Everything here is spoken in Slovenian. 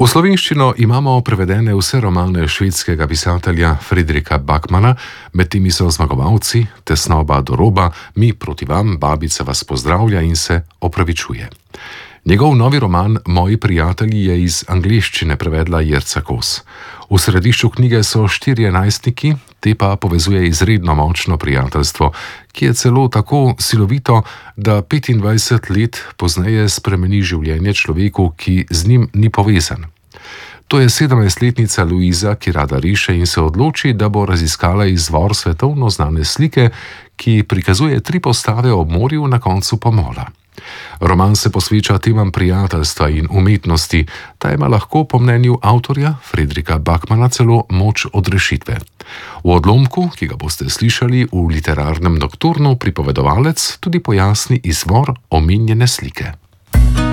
V slovenščino imamo prevedene vse romane švedskega pisatelja Fredrika Backmana, med temi so Zmagovalci, Tesnoba do roba, Mi proti vam, Babica vas pozdravlja in se opravičuje. Njegov novi roman Moji prijatelji je iz angleščine prevedla Jerca Kos. V središču knjige so 4 najstniki, te pa povezuje izredno močno prijateljstvo, ki je celo tako silovito, da 25 let pozneje spremeni življenje človeku, ki z njim ni povezan. To je 17-letnica Luiza, ki rada riše in se odloči, da bo raziskala izvor svetovno znane slike, ki prikazuje 3 postave ob morju na koncu pomola. Roman se posveča temam prijateljstva in umetnosti, ta ima lahko po mnenju avtorja Fredrika Backmana celo moč odrešitve. V odlomku, ki ga boste slišali v literarnem nokturnu, pripovedovalec tudi pojasni izvor omenjene slike.